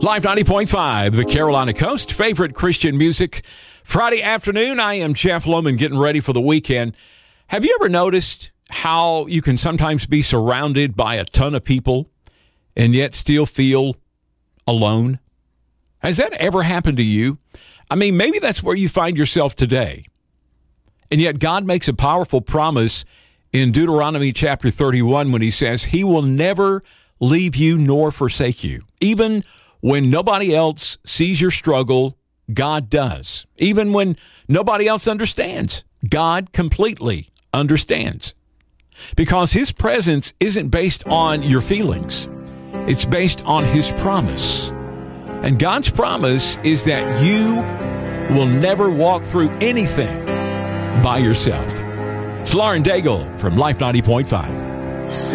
Live 90.5, the Carolina Coast, favorite Christian music. Friday afternoon, I am Jeff Lohman getting ready for the weekend. Have you ever noticed how you can sometimes be surrounded by a ton of people and yet still feel alone? Has that ever happened to you? I mean, maybe that's where you find yourself today. And yet God makes a powerful promise in Deuteronomy chapter 31 when he says he will never leave you nor forsake you. Even when nobody else sees your struggle, God does. Even when nobody else understands, God completely understands. Because his presence isn't based on your feelings. It's based on his promise. And God's promise is that you will never walk through anything by yourself. It's Lauren Daigle from Life 90.5.